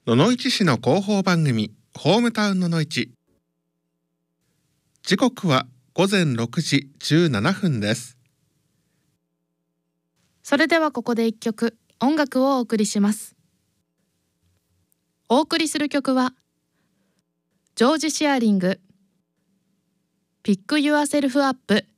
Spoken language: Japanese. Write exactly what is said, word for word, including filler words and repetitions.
野々市市の広報番組ホームタウン野々市。時刻はごぜんろくじじゅうななふんです。 それではここで一曲音楽をお送りします。お送りする曲はジョージ・シアリング Pick Yourself Up